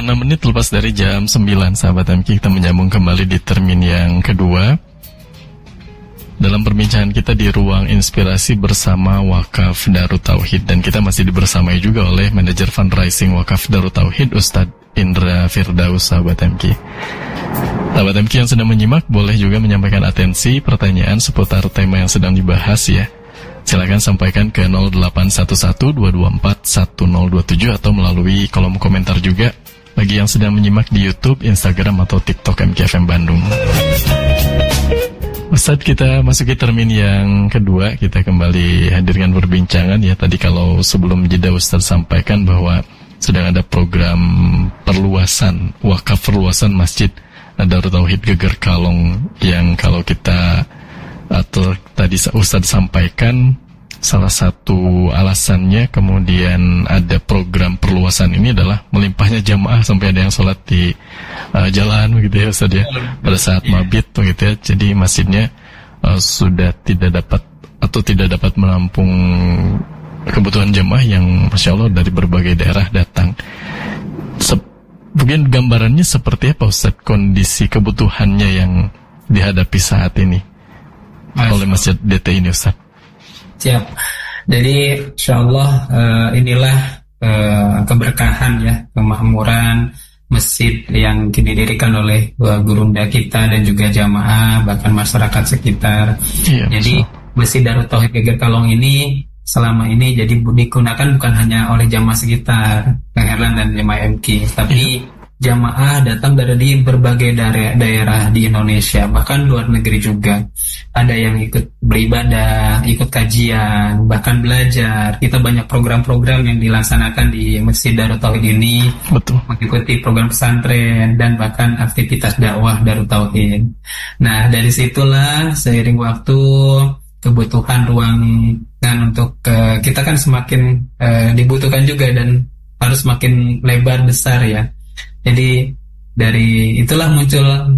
menit lepas dari jam 9, sahabat MK, kita menyambung kembali di termin yang kedua dalam perbincangan kita di ruang inspirasi bersama Wakaf Darut Tauhid. Dan kita masih dibersamai juga oleh manajer fundraising Wakaf Darut Tauhid, Ustadz Indra Firdaus, sahabat MK. Sahabat MK yang sedang menyimak boleh juga menyampaikan atensi pertanyaan seputar tema yang sedang dibahas ya. Silakan sampaikan ke 0811-224-1027 atau melalui kolom komentar juga bagi yang sedang menyimak di YouTube, Instagram, atau TikTok MKFM Bandung. Ustaz, kita masuki termin yang kedua. Kita kembali hadirkan perbincangan ya. Tadi kalau sebelum jeda Ustaz sampaikan bahwa sedang ada program perluasan, wakaf perluasan Masjid Darut Tauhid Geger Kalong, yang kalau kita atau tadi Ustaz sampaikan salah satu alasannya kemudian ada program perluasan ini adalah melimpahnya jamaah sampai ada yang sholat di jalan begitu ya Ustaz ya, pada saat mabit begitu ya. Jadi masjidnya sudah tidak dapat menampung kebutuhan jamaah yang Masya Allah dari berbagai daerah datang. Mungkin gambarannya seperti apa Ustaz kondisi kebutuhannya yang dihadapi saat ini oleh Masjid DT ini Ustaz? Siap. Jadi insyaallah inilah keberkahan ya, kemakmuran masjid yang didirikan oleh gurunda kita dan juga jamaah bahkan masyarakat sekitar. Iya, jadi Masjid Darut Tauhid Geger Kalong ini selama ini jadi digunakan bukan hanya oleh jamaah sekitar Kang Erlan dan jamaah MK, tapi jamaah datang dari berbagai daerah di Indonesia, bahkan luar negeri juga. Ada yang ikut beribadah, ikut kajian, bahkan belajar. Kita banyak program-program yang dilaksanakan di Masjid Darut Tauhid ini. Betul. Mengikuti program pesantren dan bahkan aktivitas dakwah Darut Tauhid. Nah, dari situlah seiring waktu kebutuhan ruangan untuk kita kan semakin dibutuhkan juga dan harus makin lebar besar ya. Jadi dari itulah muncul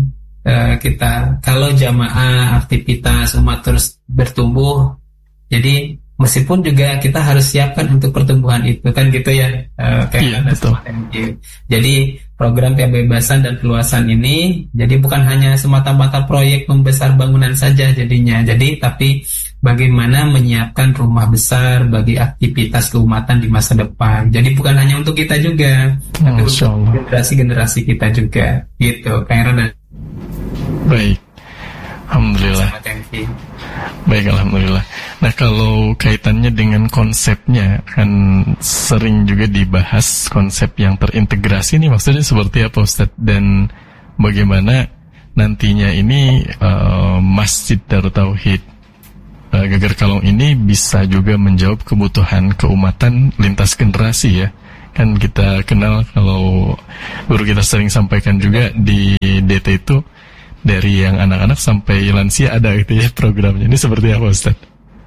kita, kalau jamaah aktivitas umat terus bertumbuh, jadi meskipun juga kita harus siapkan untuk pertumbuhan itu kan gitu ya, kayak betul. Jadi program pembebasan dan keluasan ini jadi bukan hanya semata-mata proyek membesar bangunan saja jadinya, jadi tapi bagaimana menyiapkan rumah besar bagi aktivitas keumatan di masa depan. Jadi bukan hanya untuk kita juga, tapi untuk generasi-generasi kita juga gitu. Kayak baik, alhamdulillah. Baik, alhamdulillah. Nah, kalau kaitannya dengan konsepnya kan sering juga dibahas konsep yang terintegrasi ini, maksudnya seperti apa Ustaz, dan bagaimana nantinya ini Masjid Darut Tauhid Geger Kalong ini bisa juga menjawab kebutuhan keumatan lintas generasi ya. Kan kita kenal, kalau guru kita sering sampaikan juga di DT itu dari yang anak-anak sampai lansia ada gitu ya programnya. Ini seperti apa Ustaz?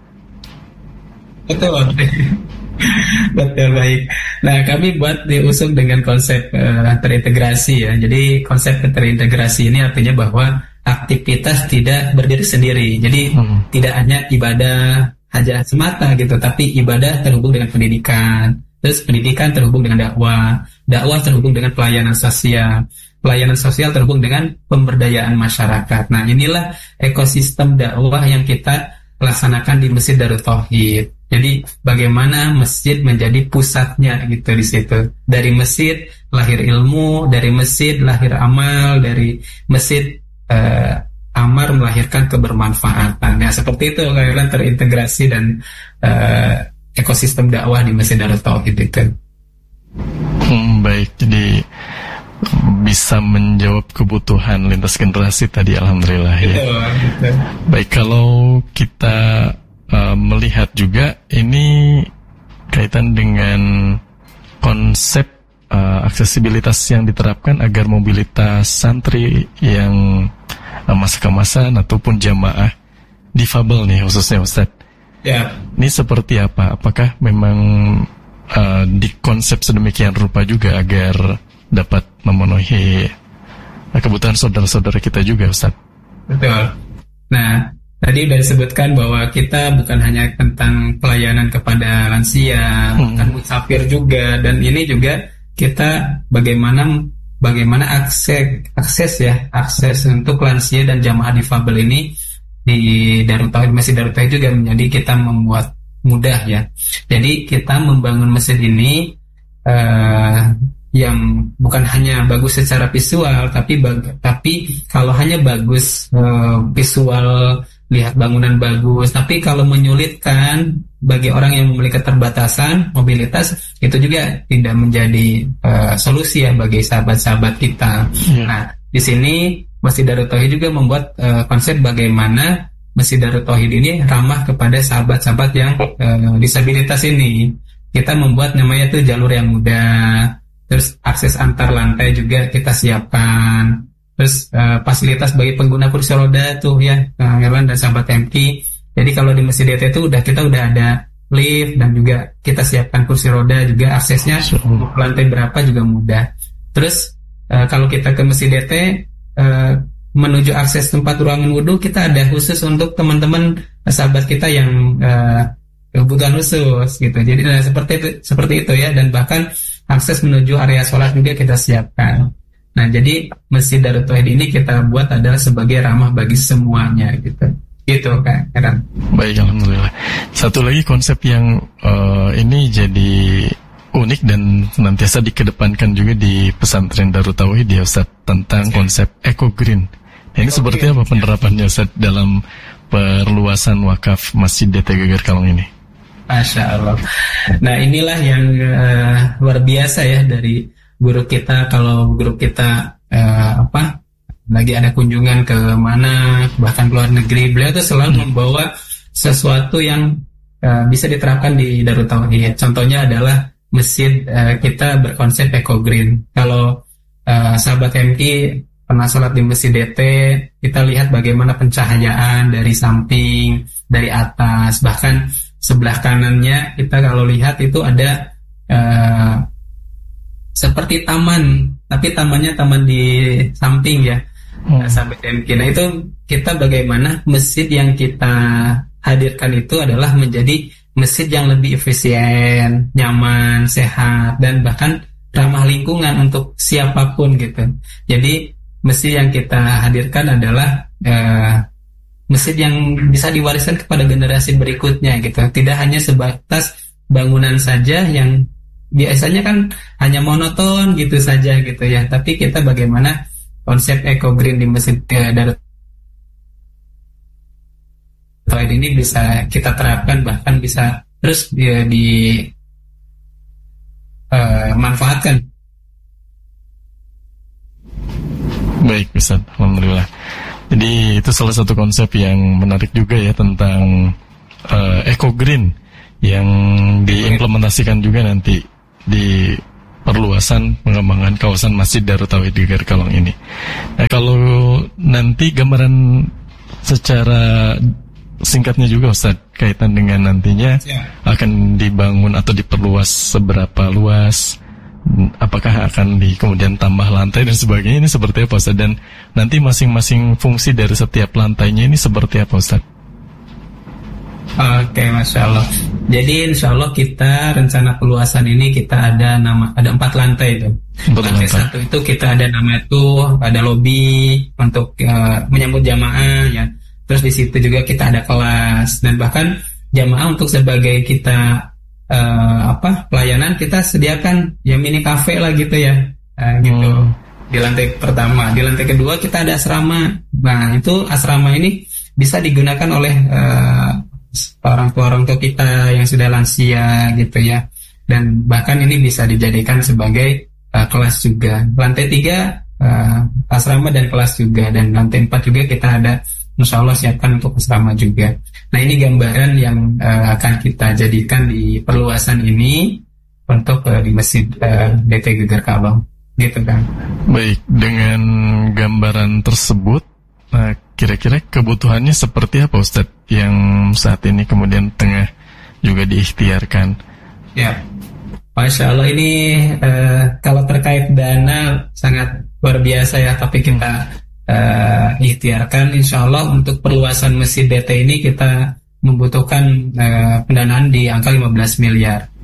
Betul. Betul, baik. Nah, kami buat diusung dengan konsep terintegrasi ya. Jadi konsep terintegrasi ini artinya bahwa aktivitas tidak berdiri sendiri. Jadi tidak hanya ibadah aja semata gitu, tapi ibadah terhubung dengan pendidikan. Terus pendidikan terhubung dengan dakwah, dakwah terhubung dengan pelayanan sosial terhubung dengan pemberdayaan masyarakat. Nah, inilah ekosistem dakwah yang kita laksanakan di Masjid Darut Tauhid. Jadi bagaimana masjid menjadi pusatnya gitu di situ. Dari masjid lahir ilmu, dari masjid lahir amal, dari masjid amar melahirkan kebermanfaatan. Ya, seperti itu kalian terintegrasi dan ekosistem dakwah di Masjid Darut Tauhid itu. Baik, jadi bisa menjawab kebutuhan lintas generasi tadi, alhamdulillah ya. Betul. Baik, kalau kita melihat juga ini kaitan dengan konsep aksesibilitas yang diterapkan agar mobilitas santri yang masa kemasan ataupun jamaah difabel nih khususnya Ustaz. Ya. Ini seperti apa? Apakah memang dikonsep sedemikian rupa juga agar dapat memenuhi kebutuhan saudara-saudara kita juga Ustaz? Betul. Nah, tadi sudah disebutkan bahwa kita bukan hanya tentang pelayanan kepada lansia, bukan musafir juga, dan ini juga kita bagaimana akses untuk lansia dan jamaah difabel ini di Darut Tauhid, Masjid Darut Tauhid juga menjadi kita membuat mudah ya. Jadi kita membangun masjid ini yang bukan hanya bagus secara visual, tapi kalau hanya bagus visual, lihat bangunan bagus, tapi kalau menyulitkan bagi orang yang memiliki keterbatasan mobilitas, itu juga tidak menjadi solusi ya bagi sahabat-sahabat kita. Nah, di sini Masjid Darut Tauhid juga membuat konsep bagaimana Masjid Darut Tauhid ini ramah kepada sahabat-sahabat yang disabilitas ini. Kita membuat namanya itu jalur yang mudah, terus akses antar lantai juga kita siapkan, terus fasilitas bagi pengguna kursi roda tuh ya, Herlan dan sahabat MK. Jadi kalau di Masjid DT itu kita udah ada lift dan juga kita siapkan kursi roda juga, aksesnya lantai berapa juga mudah. Terus kalau kita ke Masjid DT menuju akses tempat ruangan wudhu, kita ada khusus untuk teman-teman sahabat kita yang kebutuhan khusus gitu. Jadi seperti itu ya, dan bahkan akses menuju area sholat juga kita siapkan. Nah, jadi Masjid Darut Tauhid ini kita buat adalah sebagai ramah bagi semuanya gitu. Gitu Kak Heran. Baik, alhamdulillah. Satu lagi konsep yang ini jadi unik dan senantiasa dikedepankan juga di pesantren Darut Tauhid ya Ustaz, tentang konsep Eco Green. Ini seperti apa penerapannya Ustaz dalam perluasan wakaf Masjid DT Geger Kalong ini? Masya Allah. Nah, inilah yang luar biasa ya dari guru kita. Kalau guru kita lagi ada kunjungan ke mana, bahkan ke luar negeri, beliau tuh selalu membawa sesuatu yang bisa diterapkan di Darut Tauhid. Contohnya adalah masjid kita berkonsep Eco Green. Kalau sahabat MK pernah sholat di Masjid DT, kita lihat bagaimana pencahayaan dari samping, dari atas, bahkan sebelah kanannya kita kalau lihat itu ada seperti taman, tapi tamannya taman di samping ya, sahabat MK. Nah, itu kita bagaimana masjid yang kita hadirkan itu adalah menjadi masjid yang lebih efisien, nyaman, sehat, dan bahkan ramah lingkungan untuk siapapun gitu. Jadi masjid yang kita hadirkan adalah masjid yang bisa diwariskan kepada generasi berikutnya gitu. Tidak hanya sebatas bangunan saja yang biasanya kan hanya monoton gitu saja gitu ya. Tapi kita bagaimana konsep Eco Green di Masjid Darut Tauhid ini bisa kita terapkan, bahkan bisa terus manfaatkan. Baik Ustaz, alhamdulillah. Jadi itu salah satu konsep yang menarik juga ya tentang Eco Green yang diimplementasikan juga nanti di perluasan pengembangan kawasan Masjid Darut Tauhid Geger Kalong ini. Nah, kalau nanti gambaran secara singkatnya juga Ustaz kaitan dengan nantinya akan dibangun atau diperluas seberapa luas, apakah akan kemudian tambah lantai dan sebagainya, ini seperti apa Ustaz, dan nanti masing-masing fungsi dari setiap lantainya ini seperti apa Ustaz? Oke, Masya Allah. Jadi insya Allah kita rencana peluasan ini kita ada 4 lantai itu. Lantai 1 itu kita ada nama itu ada lobi untuk menyambut jamaah ya. Terus di situ juga kita ada kelas, dan bahkan jamaah untuk sebagai kita pelayanan kita sediakan ya mini cafe lah gitu ya, gitu di lantai pertama. Di lantai kedua kita ada asrama. Nah, itu asrama ini bisa digunakan oleh orang tua kita yang sudah lansia gitu ya, dan bahkan ini bisa dijadikan sebagai kelas juga. Lantai 3 asrama dan kelas juga, dan lantai 4 juga kita ada insya Allah siapkan untuk asrama juga. Nah, ini gambaran yang akan kita jadikan di perluasan ini untuk di Masjid DT Geger Kalong gitu kan. Baik, dengan gambaran tersebut kira-kira kebutuhannya seperti apa Ustaz yang saat ini kemudian tengah juga diikhtiarkan? Ya, Masya Allah, ini kalau terkait dana sangat luar biasa ya, tapi kita ikhtiarkan insya Allah untuk perluasan Masjid DT ini kita membutuhkan pendanaan di angka 15 miliar.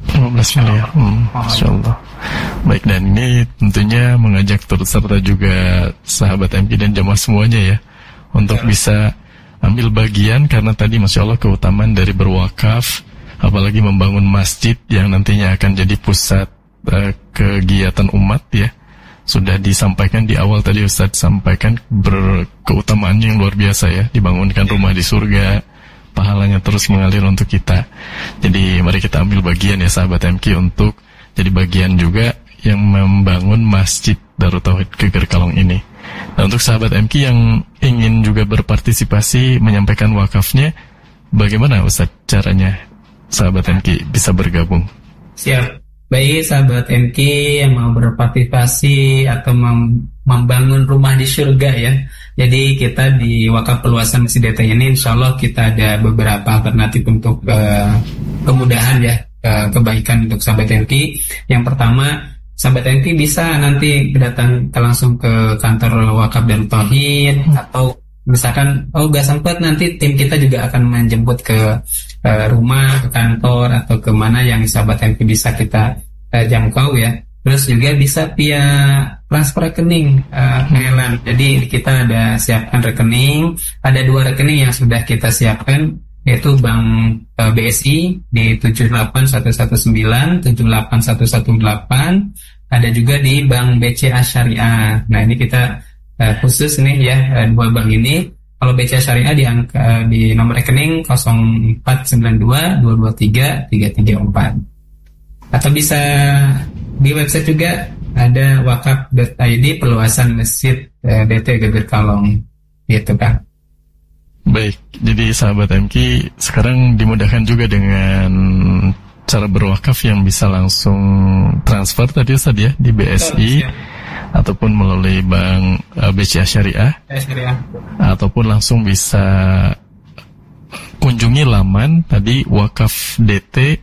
15 miliar. Masya Allah. Baik, dan ini tentunya mengajak turut serta juga sahabat MK dan jamaah semuanya ya untuk bisa ambil bagian, karena tadi Masya Allah keutamaan dari berwakaf, apalagi membangun masjid yang nantinya akan jadi pusat kegiatan umat ya. Sudah disampaikan di awal tadi Ustadz sampaikan berkeutamaan yang luar biasa ya, dibangunkan rumah di surga, pahalanya terus mengalir untuk kita. Jadi mari kita ambil bagian ya sahabat MK untuk jadi bagian juga yang membangun Masjid Darut Tauhid Geger Kalong ini. Nah, untuk sahabat MK yang ingin juga berpartisipasi menyampaikan wakafnya, bagaimana Ustadz caranya sahabat MK bisa bergabung? Siap. Baik sahabat MK yang mau berpartisipasi atau membangun rumah di surga ya. Jadi kita di wakaf perluasan Masjid DT ini insya Allah kita ada beberapa alternatif untuk kemudahan ya, kebaikan untuk sahabat MK. Yang pertama, sahabat MK bisa nanti datang langsung ke kantor wakaf dan tauhid, atau misalkan gak sempat, nanti tim kita juga akan menjemput ke rumah, ke kantor, atau kemana yang sahabat MK bisa kita jangkau ya. Terus juga bisa via transfer rekening Thailand. Jadi kita ada siapkan rekening, ada 2 rekening yang sudah kita siapkan, yaitu Bank BSI di 78119, 78118, ada juga di Bank BCA Syariah. Nah ini kita khusus nih ya, 2 bank ini. Kalau BCA Syariah di nomor rekening 0492 223 334. Atau bisa di website juga ada wakaf.id perluasan Masjid DT Geger Kalong gitu kan. Baik, jadi sahabat MK sekarang dimudahkan juga dengan cara berwakaf yang bisa langsung transfer tadi Ustaz ya di BSI. Ataupun melalui Bank BCA Syariah, ataupun langsung bisa kunjungi laman tadi wakaf DT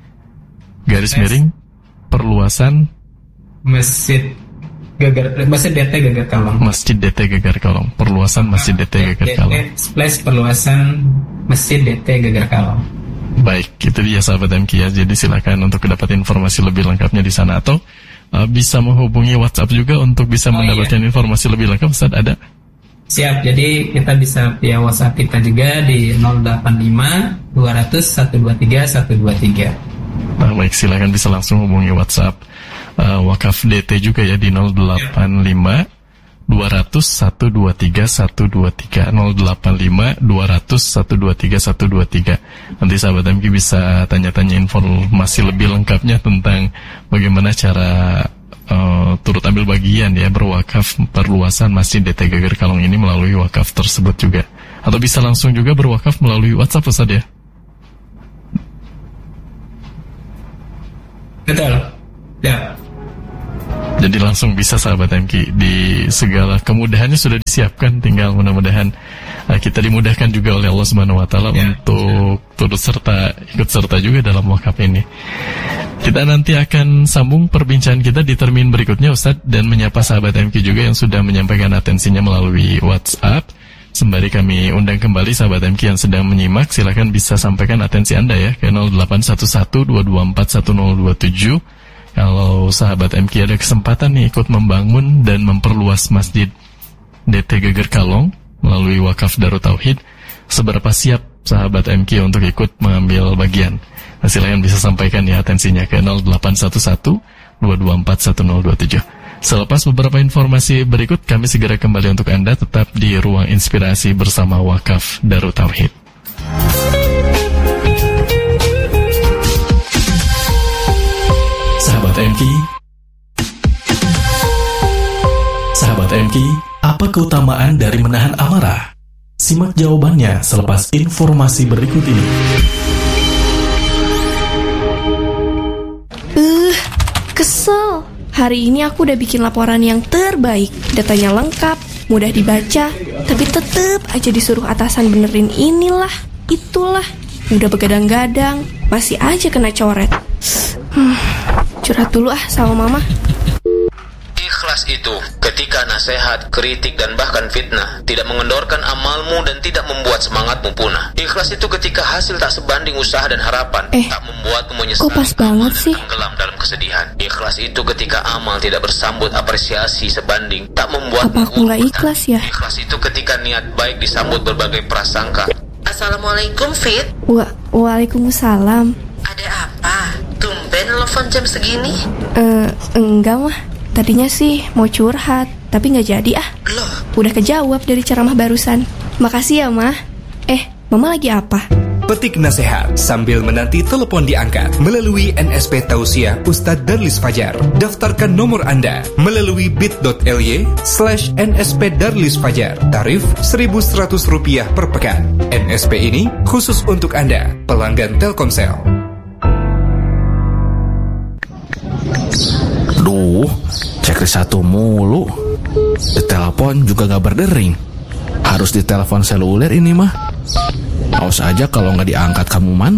_ perluasan Masjid DT Geger Kalong. Masjid DT Geger Kalong, perluasan Masjid DT Geger Kalong. Perluasan Masjid DT Geger Kalong. Baik, itu dia sahabat MK ya. Jadi silakan untuk dapat informasi lebih lengkapnya di sana, atau bisa menghubungi WhatsApp juga untuk bisa mendapatkan informasi lebih lengkap. Ustaz, ada? Siap, jadi kita bisa via WhatsApp kita juga di 085 200 123 123. Nah, baik, silakan bisa langsung hubungi WhatsApp Wakaf DT juga ya di 085 200 123 123, 085 200 123 123. Nanti sahabat MK bisa tanya-tanya informasi lebih lengkapnya tentang bagaimana cara turut ambil bagian ya berwakaf perluasan Masjid DT Geger Kalong ini melalui wakaf tersebut juga. Atau bisa langsung juga berwakaf melalui WhatsApp Ustaz ya. Betul. Ya. Jadi langsung bisa sahabat MK, di segala kemudahannya sudah disiapkan, tinggal mudah-mudahan kita dimudahkan juga oleh Allah Subhanahu wa taala untuk turut serta, ikut serta juga dalam wakaf ini. Kita nanti akan sambung perbincangan kita di termin berikutnya Ustadz, dan menyapa sahabat MK juga yang sudah menyampaikan atensinya melalui WhatsApp. Sembari kami undang kembali sahabat MK yang sedang menyimak, silakan bisa sampaikan atensi Anda ya ke 0811 224 1027. Kalau sahabat MK ada kesempatan nih ikut membangun dan memperluas Masjid DT Geger Kalong melalui wakaf Darut Tauhid, seberapa siap sahabat MK untuk ikut mengambil bagian? Nah, silakan bisa sampaikan ya atensinya ke 0811 224 1027. Selepas beberapa informasi berikut, kami segera kembali untuk Anda, tetap di Ruang Inspirasi bersama Wakaf Darut Tauhid. Sahabat MK, apa keutamaan dari menahan amarah? Simak jawabannya selepas informasi berikut ini. Kesel. Hari ini aku udah bikin laporan yang terbaik. Datanya lengkap, mudah dibaca, tapi tetep aja disuruh atasan benerin inilah, itulah. Udah begadang-gadang, masih aja kena coret. Curhat dulu sama mama. Ikhlas itu ketika nasihat, kritik, dan bahkan fitnah tidak mengendorkan amalmu dan tidak membuat semangatmu punah. Ikhlas itu ketika hasil tak sebanding usaha dan harapan, tak membuatmu menyesal, kok pas banget sih? tenggelam dalam kesedihan. Ikhlas itu ketika amal tidak bersambut apresiasi sebanding, tak membuatmu apa aku nggak ikhlas ya? Ikhlas itu ketika niat baik disambut berbagai prasangka. Assalamualaikum, Fit. Waalaikumsalam. Ada apa? Tumben nelfon jam segini? Enggak mah. Tadinya sih mau curhat, tapi nggak jadi ah. Loh? Udah kejawab dari ceramah barusan. Makasih ya, Mah. Mama lagi apa? Petik nasihat sambil menanti telepon diangkat melalui NSP Tausiah Ustadz Darlis Fajar. Daftarkan nomor Anda melalui bit.ly/NSP Darlis Fajar. Tarif Rp1.100 per pekan. NSP ini khusus untuk Anda, pelanggan Telkomsel. Duh, checklist 1 mulu. Ditelepon juga gak berdering. Harus ditelepon seluler ini mah. Awas aja kalau nggak diangkat kamu, Man.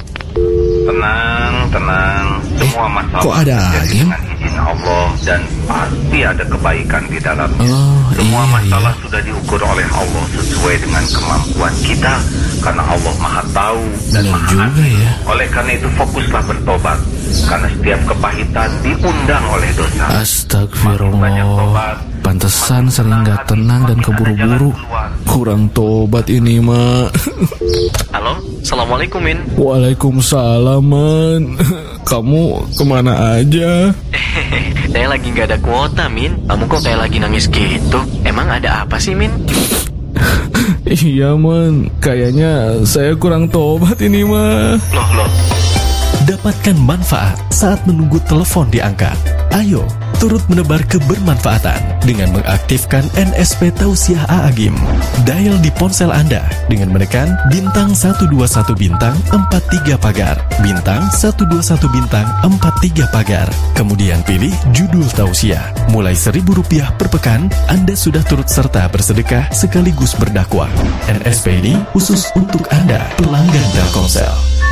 Tenang. Semua masalah kok ada lagi? Dengan izin Allah dan pasti ada kebaikan di dalamnya. Semua masalah sudah diukur oleh Allah sesuai dengan kemampuan kita, karena Allah Maha Tahu dan Maha juga ya. Oleh karena itu fokuslah bertobat, karena setiap kepahitan diundang oleh dosa. Astagfirullah. Pantesan sering gak tenang dan keburu-buru. Kurang tobat ini, Ma. Halo, Assalamualaikum, Min. Waalaikumsalam, Man. Kamu kemana aja? Saya lagi gak ada kuota, Min. Kamu kok kayak lagi nangis gitu? Emang ada apa sih, Min? Iya, Man. Kayaknya saya kurang tobat ini, Ma. Loh. Dapatkan manfaat saat menunggu telepon diangkat. Ayo, turut menebar kebermanfaatan dengan mengaktifkan NSP Tausiah A'agim. Dial di ponsel Anda dengan menekan bintang 121 bintang 43 pagar, bintang 121 bintang 43 pagar. Kemudian pilih judul Tausiah. Mulai Rp1.000 per pekan, Anda sudah turut serta bersedekah sekaligus berdakwah. NSP ini khusus untuk Anda, pelanggan Telkomsel.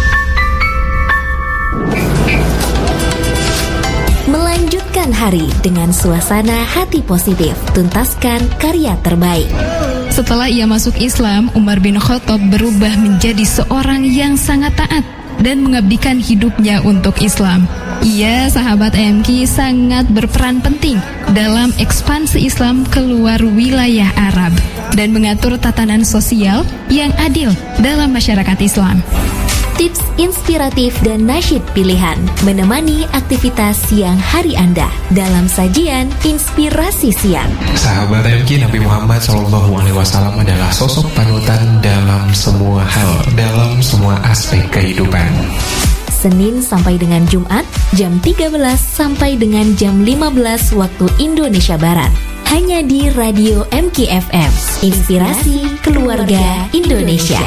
Melanjutkan hari dengan suasana hati positif, tuntaskan karya terbaik. Setelah ia masuk Islam, Umar bin Khattab berubah menjadi seorang yang sangat taat dan mengabdikan hidupnya untuk Islam. Ia, sahabat MQ, sangat berperan penting dalam ekspansi Islam keluar wilayah Arab dan mengatur tatanan sosial yang adil dalam masyarakat Islam. Tips inspiratif dan nasyid pilihan menemani aktivitas siang hari Anda dalam sajian Inspirasi Siang. Sahabat MQ, Nabi Muhammad SAW adalah sosok panutan dalam semua hal, dalam semua aspek kehidupan. Senin sampai dengan Jumat, jam 13 sampai dengan jam 15 waktu Indonesia Barat. Hanya di Radio MQ FM, Inspirasi Keluarga Indonesia.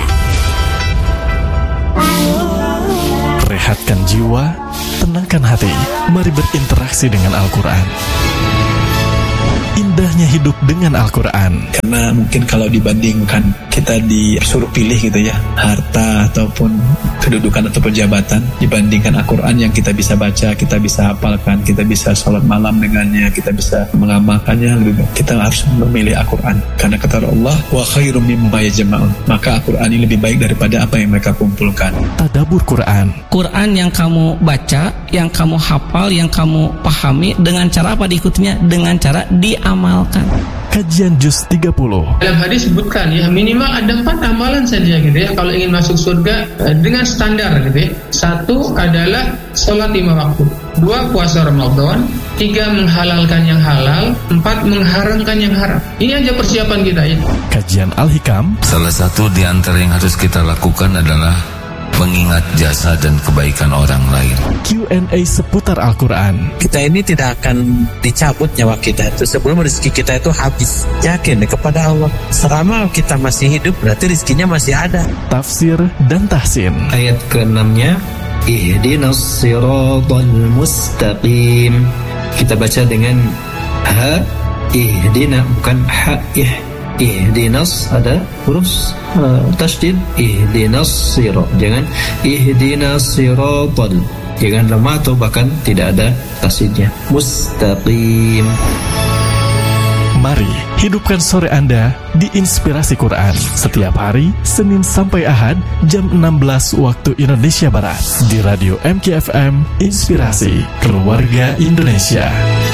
Rehatkan jiwa, tenangkan hati. Mari berinteraksi dengan Al-Quran. Indahnya hidup dengan Al-Quran. Karena mungkin kalau dibandingkan kita disuruh pilih gitu ya, harta ataupun kedudukan ataupun jabatan, dibandingkan Al-Quran yang kita bisa baca, kita bisa hafalkan, kita bisa sholat malam dengannya, kita bisa mengamalkannya, lebih baik kita harus memilih Al-Quran. Karena kata Allah, wa khairum mimma yajma'un, maka Al-Quran ini lebih baik daripada apa yang mereka kumpulkan. Tadabbur Quran. Quran yang kamu baca, yang kamu hafal, yang kamu pahami, dengan cara apa diikutinya? Dengan cara diamalkan. Kajian Juz 30. Dalam hadis sebutkan ya, minimal ada 4 amalan saja gitu ya kalau ingin masuk surga dengan standar gitu ya. 1 adalah sholat 5 waktu, 2 puasa Ramadan, 3 menghalalkan yang halal, 4 mengharamkan yang haram. Ini aja persiapan kita ya. Kajian Al-Hikam. Salah satu di antara yang harus kita lakukan adalah mengingat jasa dan kebaikan orang lain. Q&A seputar Al-Quran. Kita ini tidak akan dicabut nyawa kita itu sebelum rezeki kita itu habis. Yakin kepada Allah, selama kita masih hidup berarti rezekinya masih ada. Tafsir dan tahsin. Ayat ke-6-nya, ihdinas siratal mustaqim. Kita baca dengan ha, ihdina, bukan ha, ihdinas, ada huruf tasydid, ihdinas sirat, jangan ihdinas siratal, jangan lemah atau bahkan tidak ada tasydidnya, mustaqim. Mari hidupkan sore Anda di Inspirasi Quran setiap hari Senin sampai Ahad jam 16 waktu Indonesia Barat di Radio MKFM Inspirasi Keluarga Indonesia.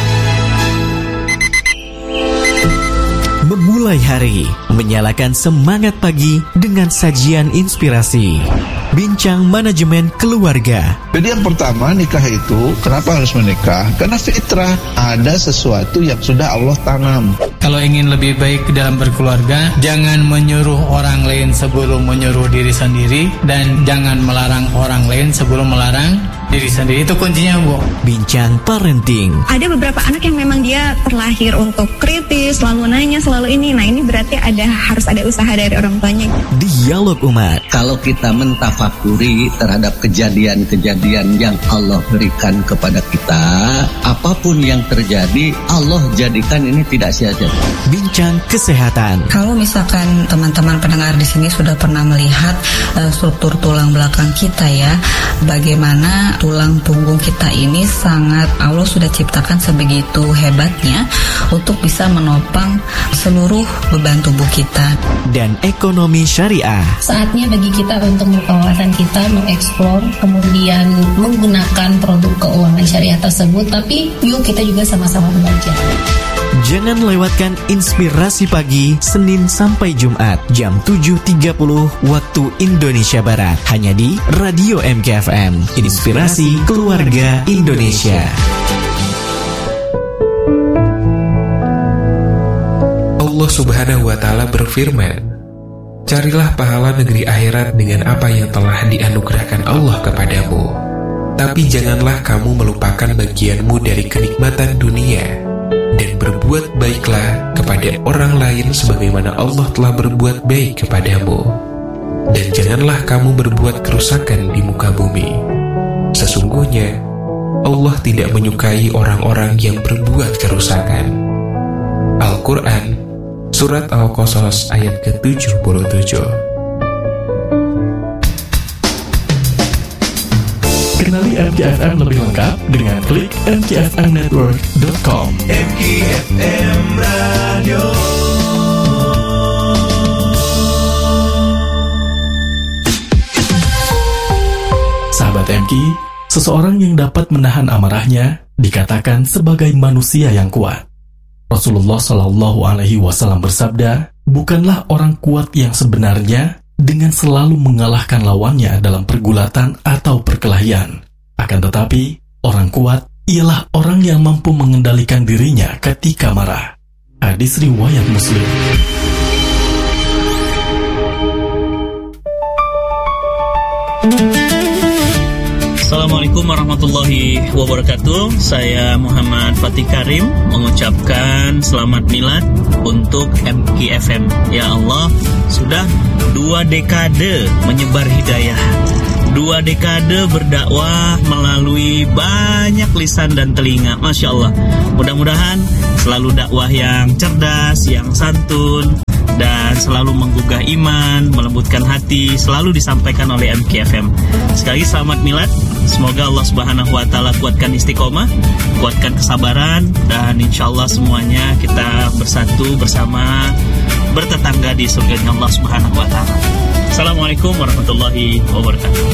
Memulai hari, menyalakan semangat pagi dengan sajian inspirasi. Bincang manajemen keluarga. Jadi yang pertama, nikah itu kenapa harus menikah? Karena fitrah, ada sesuatu yang sudah Allah tanam. Kalau ingin lebih baik dalam berkeluarga, jangan menyuruh orang lain sebelum menyuruh diri sendiri, dan jangan melarang orang lain sebelum melarang diri sendiri. Itu kuncinya, Bu. Bincang parenting. Ada beberapa anak yang memang dia terlahir untuk kritis, selalu nanya, selalu ini. Nah, ini berarti harus ada usaha dari orang tuanya. Dialog umat. Kalau kita mentafakuri terhadap kejadian-kejadian yang Allah berikan kepada kita, apapun yang terjadi, Allah jadikan ini tidak sia-sia. Bincang kesehatan. Kalau misalkan teman-teman pendengar di sini sudah pernah melihat struktur tulang belakang kita ya, bagaimana tulang punggung kita ini sangat Allah sudah ciptakan sebegitu hebatnya untuk bisa menopang seluruh beban tubuh kita. Dan ekonomi syariah. Saatnya bagi kita untuk kawasan kita mengeksplor, kemudian menggunakan produk keuangan syariah tersebut, tapi yuk kita juga sama-sama belajar. Jangan lewatkan Inspirasi Pagi Senin sampai Jumat jam 7.30 waktu Indonesia Barat hanya di Radio MKFM Inspirasi Keluarga Indonesia. Allah Subhanahu wa Ta'ala berfirman, "Carilah pahala negeri akhirat dengan apa yang telah dianugerahkan Allah kepadamu. Tapi janganlah kamu melupakan bagianmu dari kenikmatan dunia, dan berbuat baiklah kepada orang lain sebagaimana Allah telah berbuat baik kepadamu. Dan janganlah kamu berbuat kerusakan di muka bumi. Sesungguhnya Allah tidak menyukai orang-orang yang berbuat kerusakan." Al-Quran Surat Al-Qasas ayat ke-77. Kenali MKFM lebih lengkap dengan klik mkfmnetwork.com. MKFM Radio. Sahabat MK, seseorang yang dapat menahan amarahnya dikatakan sebagai manusia yang kuat. Rasulullah Shallallahu Alaihi Wasallam bersabda, bukanlah orang kuat yang sebenarnya dengan selalu mengalahkan lawannya dalam pergulatan atau perkelahian. Akan tetapi, orang kuat ialah orang yang mampu mengendalikan dirinya ketika marah. Hadis riwayat Muslim. Assalamualaikum warahmatullahi wabarakatuh. Saya Muhammad Fatih Karim mengucapkan selamat milad untuk MKFM. Ya Allah, sudah 2 dekade menyebar hidayah, 2 dekade berdakwah melalui banyak lisan dan telinga. Masya Allah, mudah-mudahan selalu dakwah yang cerdas, yang santun, dan selalu menggugah iman, melembutkan hati, selalu disampaikan oleh MKFM. Sekali selamat milad. Semoga Allah Subhanahu wa Ta'ala kuatkan istiqomah, kuatkan kesabaran, dan insya Allah semuanya kita bersatu bersama, bertetangga di surganya Allah Subhanahu wa Ta'ala. Assalamualaikum warahmatullahi wabarakatuh.